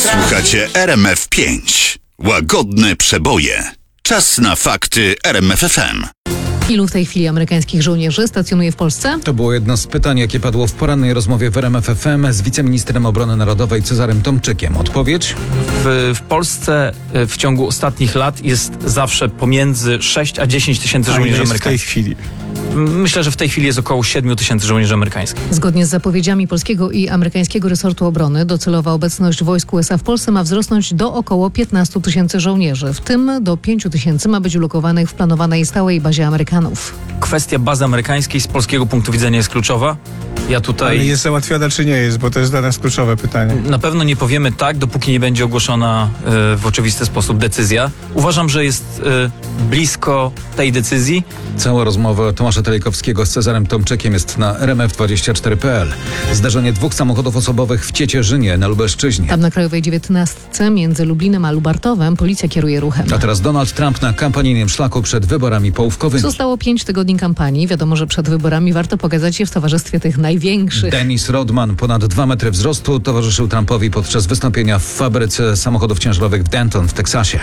Słuchacie RMF5. Łagodne przeboje. Czas na fakty RMF FM. Ilu w tej chwili amerykańskich żołnierzy stacjonuje w Polsce? To było jedno z pytań, jakie padło w porannej rozmowie w RMF FM z wiceministrem obrony narodowej Cezarym Tomczykiem. Odpowiedź? W Polsce w ciągu ostatnich lat jest zawsze pomiędzy 6 a 10 tysięcy żołnierzy amerykańskich. W tej chwili? Myślę, że w tej chwili jest około 7 tysięcy żołnierzy amerykańskich. Zgodnie z zapowiedziami polskiego i amerykańskiego resortu obrony, docelowa obecność wojsk USA w Polsce ma wzrosnąć do około 15 tysięcy żołnierzy. W tym do 5 tysięcy ma być ulokowanych w planowanej stałej bazie Amerykanów. Kwestia bazy amerykańskiej z polskiego punktu widzenia jest kluczowa. Ale jest załatwiona czy nie jest, bo to jest dla nas kluczowe pytanie. Na pewno nie powiemy tak, dopóki nie będzie ogłoszona w oczywisty sposób decyzja. Uważam, że jest blisko tej decyzji. Cała rozmowa Tomasza Telejkowskiego z Cezarem Tomczykiem jest na rmf24.pl. Zdarzenie 2 samochodów osobowych w Ciecierzynie na Lubelszczyźnie. Tam na Krajowej 19 między Lublinem a Lubartowem policja kieruje ruchem. A teraz Donald Trump na kampanijnym szlaku przed wyborami połówkowymi. Zostało 5 tygodni kampanii. Wiadomo, że przed wyborami warto pokazać się w towarzystwie tych największych. Dennis Rodman, ponad 2 metry wzrostu, towarzyszył Trumpowi podczas wystąpienia w fabryce samochodów ciężarowych w Denton w Teksasie.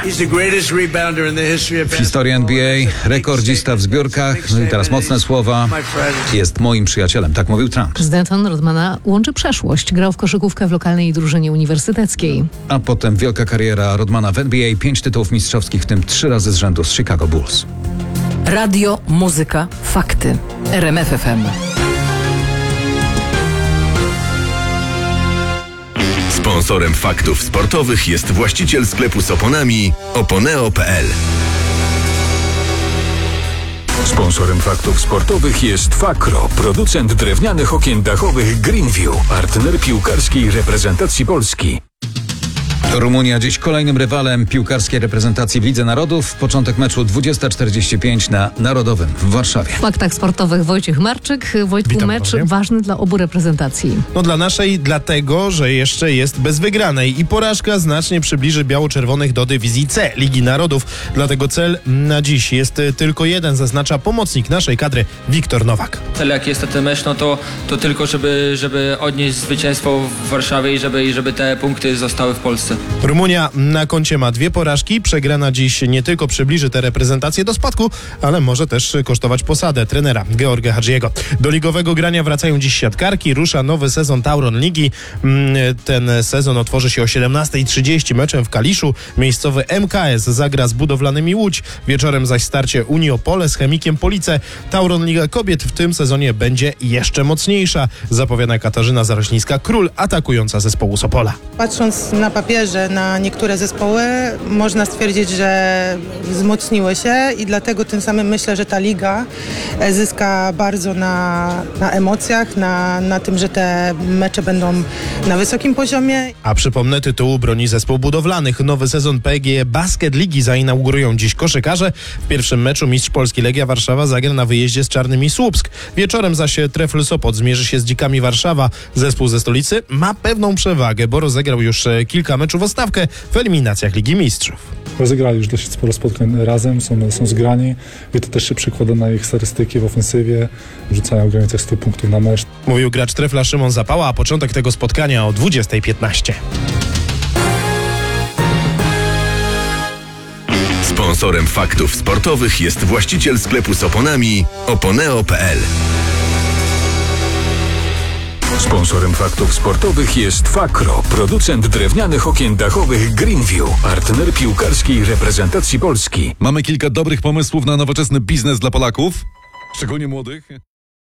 W historii NBA rekordzista w zbiórkach, no i teraz mocne słowa, jest moim przyjacielem, tak mówił Trump. Z Denton Rodmana łączy przeszłość. Grał w koszykówkę w lokalnej drużynie uniwersyteckiej. A potem wielka kariera Rodmana w NBA, 5 tytułów mistrzowskich, w tym 3 razy z rzędu z Chicago Bulls. Radio, muzyka, fakty. RMF FM. Sponsorem faktów sportowych jest właściciel sklepu z oponami oponeo.pl. Sponsorem faktów sportowych jest Fakro, producent drewnianych okien dachowych Greenview, partner piłkarskiej reprezentacji Polski. Rumunia dziś kolejnym rywalem piłkarskiej reprezentacji w Lidze Narodów. Początek meczu 20:45 na Narodowym w Warszawie. W faktach sportowych Wojciech Marczyk. Wojtku, Witam mecz ponownie. ważny dla obu reprezentacji. No dla naszej dlatego, że jeszcze jest bez wygranej i porażka znacznie przybliży biało-czerwonych do dywizji C Ligi Narodów. Dlatego cel na dziś jest tylko jeden, zaznacza pomocnik naszej kadry Wiktor Nowak. Cel jaki jest ten mecz, no to tylko żeby odnieść zwycięstwo w Warszawie i żeby te punkty zostały w Polsce. Rumunia na koncie ma 2 porażki. Przegrana dziś nie tylko przybliży tę reprezentację do spadku, ale może też kosztować posadę trenera Georga Hadžiego. Do ligowego grania wracają dziś siatkarki. Rusza nowy sezon Tauron Ligi. Ten sezon otworzy się o 17:30 meczem w Kaliszu. Miejscowy MKS zagra z Budowlanymi Łódź. Wieczorem zaś starcie Unii Opole z Chemikiem Police. Tauron Liga Kobiet w tym sezonie będzie jeszcze mocniejsza, zapowiada Katarzyna Zarośnińska-Król, atakująca zespołu z Opola. Patrząc na papierze na niektóre zespoły, można stwierdzić, że wzmocniły się i dlatego tym samym myślę, że ta liga zyska bardzo na emocjach, na tym, że te mecze będą na wysokim poziomie. A przypomnę, tytułu broni zespół budowlanych. Nowy sezon PGE Basket Ligi zainaugurują dziś koszykarze. W pierwszym meczu mistrz Polski Legia Warszawa zagra na wyjeździe z Czarnymi Słupsk. Wieczorem zaś Trefl Sopot zmierzy się z Dzikami Warszawa. Zespół ze stolicy ma pewną przewagę, bo rozegrał już kilka meczów o stawkę w eliminacjach Ligi Mistrzów. Rozegrali już dość sporo spotkań razem, są zgrani i to też się przekłada na ich statystyki w ofensywie. Rzucają w granicach 100 punktów na mecz. Mówił gracz Trefla Szymon Zapała, a początek tego spotkania o 20:15. Sponsorem faktów sportowych jest właściciel sklepu z oponami oponeo.pl. Sponsorem faktów sportowych jest Fakro, producent drewnianych okien dachowych Greenview, partner piłkarskiej reprezentacji Polski. Mamy kilka dobrych pomysłów na nowoczesny biznes dla Polaków, szczególnie młodych.